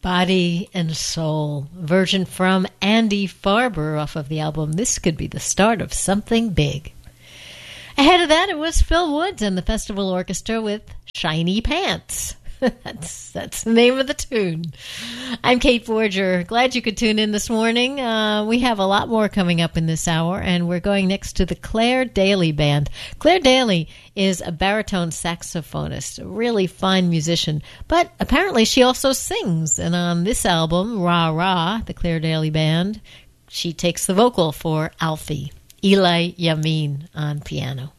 Body and Soul, version from Andy Farber off of the album This Could Be the Start of Something Big. Ahead of that, it was Phil Woods and the Festival Orchestra with Shiny Pants. That's the name of the tune. I'm Kate Forger. Glad you could tune in this morning. We have a lot more coming up in this hour, and we're going next to the Claire Daly Band. Claire Daly is a baritone saxophonist, a really fine musician, but apparently she also sings. And on this album, Rah Rah, the Claire Daly Band, she takes the vocal for Alfie. Eli Yamin on piano.